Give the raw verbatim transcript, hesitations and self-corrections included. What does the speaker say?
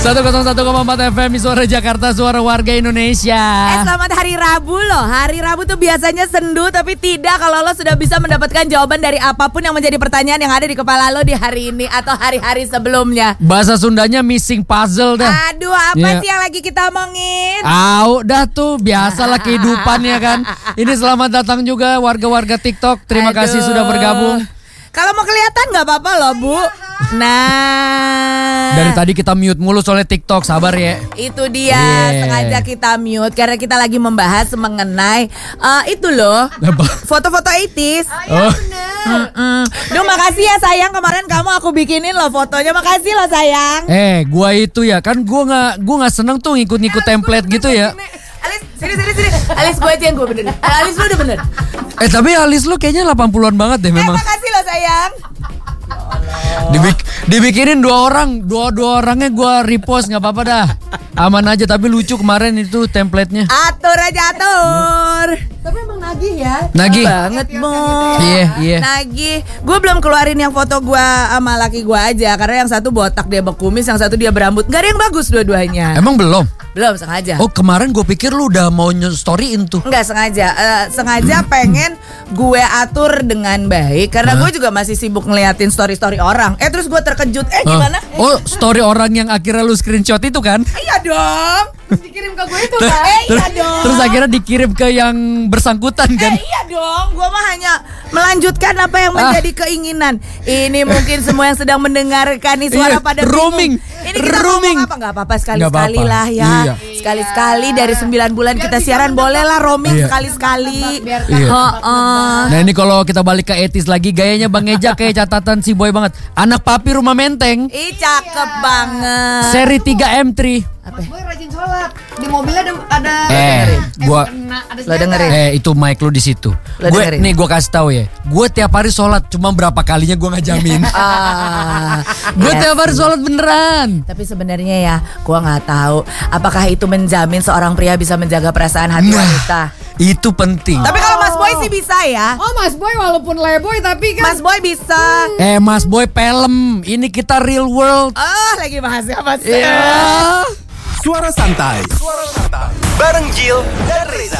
seratus satu koma empat F M Suara Jakarta, suara warga Indonesia. Eh selamat hari Rabu loh. Hari Rabu tuh biasanya sendu, tapi tidak kalau lo sudah bisa mendapatkan jawaban dari apapun yang menjadi pertanyaan yang ada di kepala lo di hari ini atau hari-hari sebelumnya. Bahasa Sundanya missing puzzle dah. Aduh, apa Yeah. sih yang lagi kita omongin? Au, dah tuh biasalah kehidupannya kan. Ini selamat datang juga warga-warga TikTok. Terima Aduh. kasih sudah bergabung. Kalau mau kelihatan nggak apa-apa loh Bu. Nah, Dari tadi kita mute mulu soalnya TikTok, sabar ya. itu dia Yeah. sengaja kita mute karena kita lagi membahas mengenai uh, itu loh Apa? foto-foto eighties. Oh. Mm-mm. Duh makasih ya sayang, kemarin kamu aku bikinin loh fotonya, makasih loh sayang. Eh, gua itu ya kan gua nggak gua nggak seneng tuh ngikut-ngikut template gitu ya. Alis, sini sini sini. Alis gue aja yang gue benerin. Alis lu udah bener. Eh tapi alis lu kayaknya delapan puluhan banget deh Eh memang. makasih loh sayang. Dibik, dibikinin dua orang, dua dua orangnya gua repost nggak apa-apa dah. Aman aja, tapi lucu kemarin itu template-nya. Atur aja atur. Tapi emang nagih ya. Nagih. banget Bo. Iya, iya. Nagih. Gue belum keluarin yang foto gue sama laki gue aja, karena yang satu botak dia berkumis, yang satu dia berambut. Gak ada yang bagus dua-duanya. Emang belum? Belum sengaja. Oh kemarin gue pikir lu udah mau storyin tuh. Enggak sengaja, Eh, sengaja pengen gue atur dengan baik karena gue juga masih sibuk ngeliatin story-story orang. Eh terus gue terkejut, eh Hah? gimana? Oh story orang yang akhirnya lu screenshot itu kan? Iya dong. Terus dikirim ke gue itu kan? Eh iya terus, dong. terus akhirnya dikirim ke yang bersangkutan kan? Eh iya dong, gue mah hanya melanjutkan apa yang menjadi Ah. keinginan. Ini mungkin semua yang sedang mendengarkan nih suara Iya, pada roaming, bingung. Ini kita roaming. ngomong apa? Gak apa-apa, Nggak sekali-sekali apa-apa. lah ya. Iya. Sekali-sekali dari sembilan bulan kita siaran, boleh lah roaming Iya. sekali-sekali. Iya. Heeh. Nah ini kalau kita balik ke etis lagi, gayanya Bang Eja kayak catatan si boy banget. Anak papi rumah menteng, Ih cakep banget. seri tiga M tiga. Mas Boy rajin sholat. Di mobilnya ada ada Eh, gua kena, ada Lo senjata. dengerin. Eh itu mic lu di situ. Lo Gue dengerin. nih gue kasih tahu ya. Gue tiap hari sholat, cuma berapa kalinya gue nggak jamin. Ah, Gue iya tiap hari sih. sholat beneran. Tapi sebenarnya ya, gua nggak tahu apakah itu menjamin seorang pria bisa menjaga perasaan hati Nah. wanita. Itu penting. Tapi kalau Mas Boy sih bisa ya. Oh Mas Boy walaupun leboy tapi kan Mas Boy bisa. Eh Mas Boy film, ini kita real world. Oh, lagi bahas apa sih? Ya. Suara santai. Suara santai. Bareng Jill dan Reza.